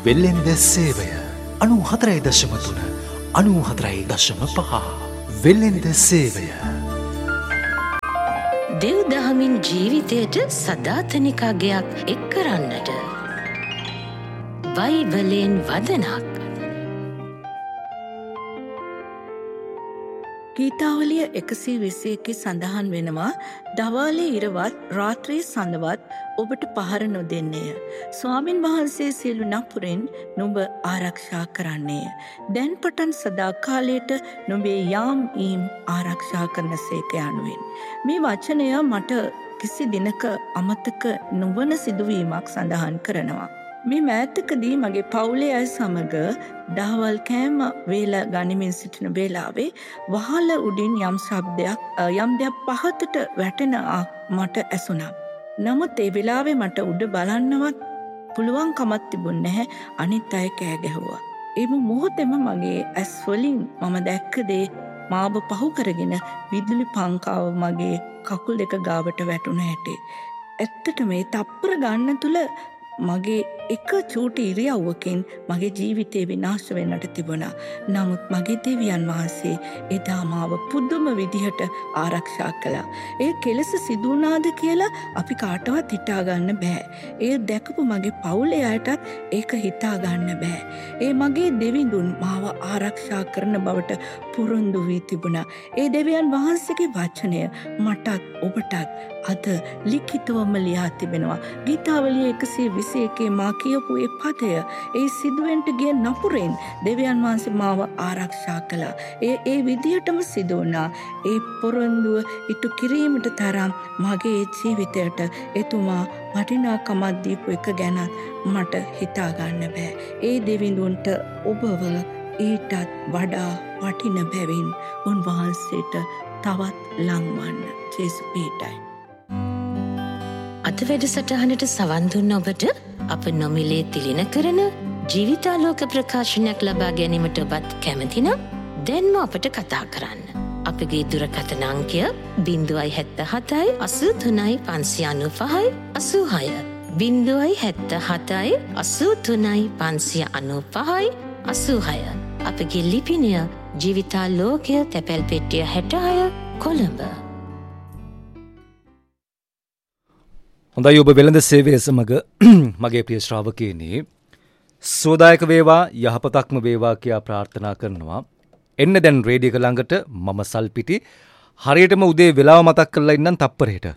වෙල්ලෙන්ද සේවය 94.3 94.5 වෙල්ලෙන්ද සේවය දෙව් දහමින් ජීවිතයට සදාතනිකගයක් එක් කරන්නට බයිබලෙන් වදනක් ගීතාවලිය 121 සඳහන් වෙනවා දවාලේ ඉරවත් රාත්‍රී සඳවත් ඔබට පහර නොදෙන්නේය. ස්වාමින් වහන්සේ සියලු නපුරෙන් නුඹ ආරක්ෂා කරන්නේය. දැන් පටන් සදා කාලයට නුඹේ යාම් ඊම් ආරක්ෂා කරන සේක යනුවෙන්. මේ වචනය මට කිසි දිනක අමතක නොවන සිදුවීමක් සඳහන් කරනවා. මේ මෑතකදී මගේ පවුලේ අය සමග දහවල් කෑම වේල ගනිමින් සිටින වේලාවේ වහල උඩින් යම් ශබ්දයක් යම් දෙයක් පහතට වැටෙන මට ඇසුණා. නමුත් ඒ වෙලාවේ මට උඩ බලන්නවත් පුළුවන් කමක් තිබුණේ නැහැ. අනිත් අය කෑ ගැහුවා. ඒ මොහොතේම මගේ ඇස් වලින් මම දැක්ක දේ මාව පහු කරගෙන විදුලි පංකාව මගේ කකුල් දෙක ගාවට වැටුණ හැටි. ඇත්තට මේ තප්පර ගන්න තුල මගේ එක චූටි ඉරියව්වකින් මගේ ජීවිතේ විනාශ වෙන්නට තිබුණා. නමුත් මගේ දෙවියන් වහන්සේ එදා මාව පුදුම විදිහට ආරක්ෂා කළා. ඒ කෙලෙස සිදු වුණාද කියලා අපි කාටවත් හිතා ගන්න බෑ. ඒ දැකපු මගේ පවුලේ අයටත් ඒක හිතා ගන්න බෑ. ඒ මගේ දෙවිඳුන් මාව ආරක්ෂා කරන බවට පුරුදු වී තිබුණා. ඒ දෙවියන් වහන්සේගේ වචනය මටත් ඔබටත් අද ලිඛිතවම ලියා තිබෙනවා. ගීතාවලිය 121 මා කියපු ඒ පදය ඒ සිදුවෙන්ට ගිය නපුරෙන් දෙවියන් වහන්සේ මාව ආරක්ෂා කළා. ඒ විදියටම සිදු වුණා. ඒ පොරොන්දුව ඉටු කිරීමට තරම් මගේ ජීවිතයට එතුමා වටිනාකමක් දීපු එක ගැන මට හිතා ගන්න බෑ. ඒ දෙවිඳුන්ට ඔබව ඊටත් වඩා වටින බැවින් උන්වහන්සේට තවත් ලංවන්න ජේසු පීඨයි. අද වැඩසටහනට සවන් දුන්න ඔබට අප නොමිලේ තිලින කරන ජීවිතාලෝක ප්‍රකාශනයක් ලබා ගැනීමට ඔබත් කැමති නම් දැන්ම අපට කතා කරන්න. අපගේ දුරකථන අංකය 077 83 595 86 077 83 595 86. අපගේ ලිපිනය ජීවිතාලෝකය තැපැල් පෙට්ටිය 66 කොළඹ. හොඳයි ඔබ වෙළඳ සේවය සමග මගේ ප්‍රිය ශ්‍රාවකයනි සුවදායක වේවා යහපතක්ම වේවා කියා ප්‍රාර්ථනා කරනවා. එන්න දැන් රේඩියෝ එක ළඟට මම සල්පිටි හරියටම උදේ වෙලාව මතක් කරලා ඉන්නම් තප්පරයට.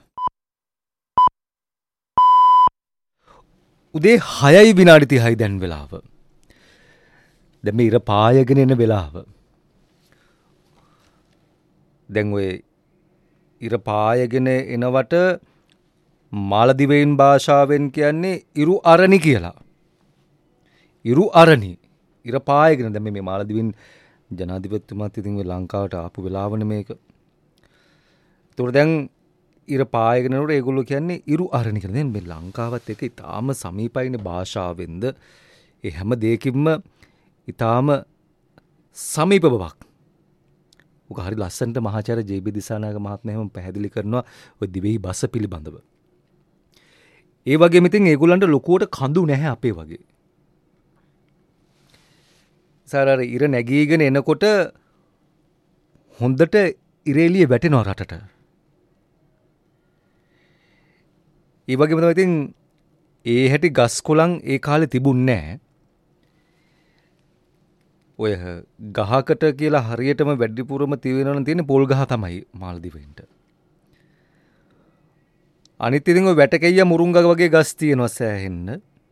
උදේ 6යි විනාඩි 30යි දැන් වෙලාව. දැන් මේ ඉර පායගෙන එන වෙලාව. දැන් ඔය ඉර පායගෙන එනවට මාලදිවයින් භාෂාවෙන් කියන්නේ ඉරු අරණි කියලා. ඉරු අරණි. ඉර පායගෙන දැන් මේ මාලදිවයින් ජනාධිපතිතුමාත් ඉතින් මේ ලංකාවට ආපු වෙලාවනේ මේක. ඒතකොට දැන් ඉර පායගෙන නේද ඒගොල්ලෝ කියන්නේ ඉරු අරණි කියලා. දැන් මේ ලංකාවත් එක්ක ඊටාම සමීපයිනේ භාෂාවෙන්ද ඒ හැම දෙයකින්ම ඊටාම සමීප බවක්. උක හරි ලස්සනට මහාචාර්ය ජේ.බී. දිසානායක මහත්මයා හැම පැහැදිලි කරනවා ඔය දිවෙහි බස පිළිබඳව. ඒ වගේම ඉතින් ඒගොල්ලන්ට ලොකුවට කඳු නැහැ අපේ වගේ. සාරාර ඉර නැගීගෙන එනකොට හොඳට ඉරේලිය වැටෙනවා රටට. ඒ වගේම තමයි ඉතින් ඒ හැටි ගස් කොළන් ඒ කාලේ තිබුණේ නැහැ. ඔය ගහකට කියලා හරියටම වැඩිපුරම තියෙනවනම් තියෙන පොල් ගහ තමයි මාලදිවයින්ට. අනිත් ඉතින් ඔය වැටකෙయ్య මුරුංග වගේ ගස් තියෙනවා සෑහෙන්න.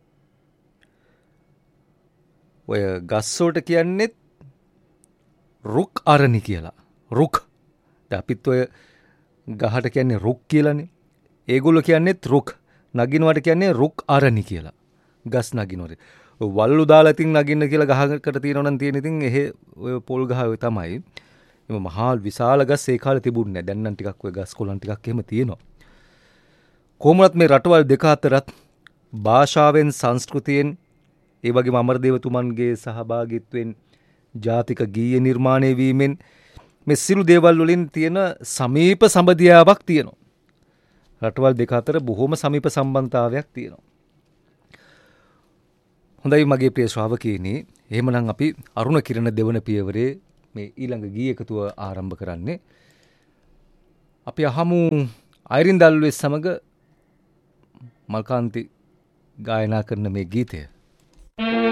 ඔය ගස් වලට කියන්නේ රුක් අරණි කියලා. රුක්. දැන් අපිත් ඔය ගහට කියන්නේ රුක් කියලානේ. ඒගොල්ලෝ කියන්නේත් රුක්. නගිනවට කියන්නේ රුක් අරණි කියලා. ගස් නගිනවට. වල්ලු දාලා ඉතින් නගින්න කියලා ගහකට තියෙනවනම් තියෙන ඉතින් එහෙ ඔය පොල් ගහ ඔය තමයි. එම මහා විශාල ගස් ඒ කාලේ තිබුණේ නැහැ. දැන් නම් ටිකක් ඔය ගස් කොළන් ටිකක් එහෙම තියෙනවා. කොහොමවත් මේ රටවල් දෙක අතරත් භාෂාවෙන් සංස්කෘතියෙන් ඒ වගේම අමරදේවතුමන්ගේ සහභාගීත්වයෙන් ජාතික ගීය නිර්මාණය වීමෙන් මේ සිළු දේවල් වලින් තියෙන සමීප සම්බන්ධතාවයක් තියෙනවා. රටවල් දෙක අතර බොහොම සමීප සම්බන්ධතාවයක් තියෙනවා. හොඳයි මගේ ප්‍රිය ශ්‍රාවකයනි, එහෙමනම් අපි අරුණ කිරණ දෙවන පියවරේ මේ ඊළඟ ගී එකතුව ආරම්භ කරන්නේ. අපි අහමු අයිරින් දල්වෙස් සමග මල්කාන්ති ගායනා කරන මේ ගීතය.